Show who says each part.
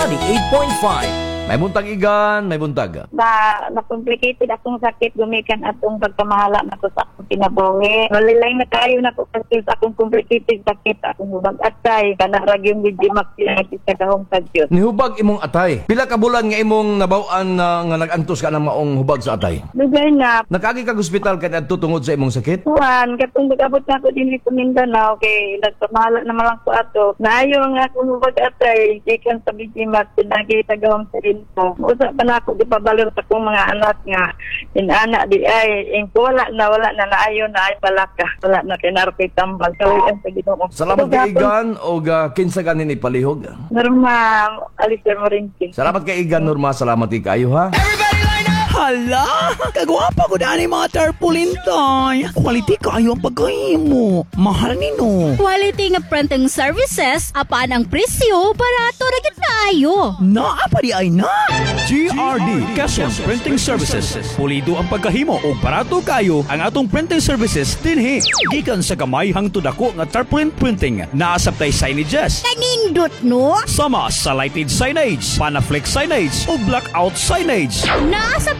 Speaker 1: 98.5. May buntag igan, may buntag.
Speaker 2: Na-complicated akong sakit, gumikan atong pagkamahala na ko sa akong kinabuhi. Walilay na kayo na ko kasi sa akong complicated sakit, akong hubag atay, kanarag yung Vigimax sa kahong sa Diyos.
Speaker 1: Nihubag imong atay. Pila ka bulan nga imong nabawaan nga nagantos ka ng maong hubag sa atay?
Speaker 2: Lugay na,
Speaker 1: Nakagi kag ospital ka adto tungod sa imong sakit?
Speaker 2: Juan, katong nag-abot na ako din sa Mindanao, kay nagpamahala naman lang ko ato. Naayo nga akong hubag atay, ikan sa Vigimax, pinagi sa kahong sa ko. Usap pa na ako, di pa balor sa kong mga anak nga. Inana di ay, wala na naayo na ay palaka. Wala na kinarapay tambal. Kawian sa Ginoo.
Speaker 1: Salamat kay Igan o kinsa ganin ipalihog.
Speaker 2: Normal, Alistair Morinkin.
Speaker 1: Salamat kay Igan, Norma. Salamat kay kayo ha.
Speaker 3: Hala, kagwapa ko na ni mga tarpaulin tay. Quality kayo ang pagkahimo. Mahal nino.
Speaker 4: Quality nga printing services, apaan ang presyo, barato na gid kaayo.
Speaker 3: Naapa di ay na. GRD Quezon Printing Services. Pulido ang pagkahimo o barato kayo ang atong printing services dinhi. Gikan sa gamay hangtod dako nga tarpaulin printing. Naasabtay signages.
Speaker 4: Kanindot no?
Speaker 3: Sama sa lighted signage, panaflex signage o blackout signage.
Speaker 4: Naasa